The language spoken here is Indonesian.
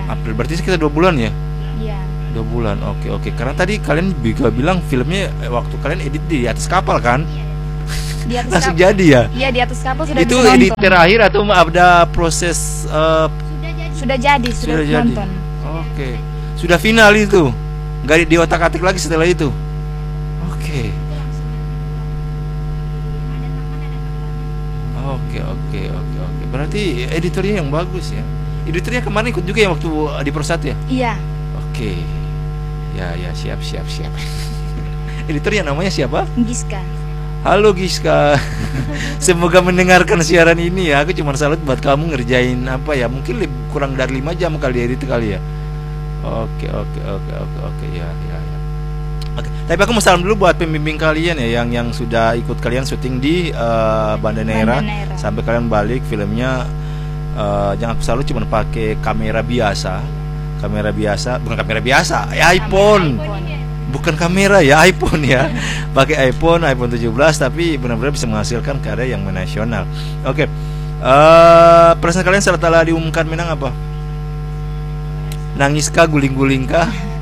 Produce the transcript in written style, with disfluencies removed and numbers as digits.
April, berarti sekitar 2 bulan ya? Iya. 2 bulan, oke. Karena tadi kalian juga bilang filmnya waktu kalian edit di atas kapal kan? Di atas Langsung kapal. jadi ya? Iya, di atas kapal sudah Itu bisa edit nonton. terakhir atau ada proses Sudah jadi, sudah jadi? nonton. Oke. Sudah final itu? Nggak di otak-atik lagi setelah itu? Oke. Oke. Berarti editornya yang bagus ya. Editornya kemarin ikut juga ya waktu di Persat ya? Iya. Oke. Ya, siap. Editornya namanya siapa? Giska. Halo Giska. Semoga mendengarkan siaran ini ya. Aku cuma salut buat kamu ngerjain apa ya? Mungkin kurang dari 5 jam kali edit kali ya. Oke. Ya. Oke. Tapi aku mau salam dulu buat pembimbing kalian ya yang sudah ikut kalian syuting di Banda Neira sampai kalian balik filmnya. Jangan aku salut cuma pakai kamera biasa, bukan kamera biasa, iPhone. Bukan kamera ya, iPhone ya. Pakai iPhone 17 tapi benar-benar bisa menghasilkan karya yang menasional. Oke. Perasaan kalian setelah diumumkan menang apa? Nangis kah, guling-guling kah?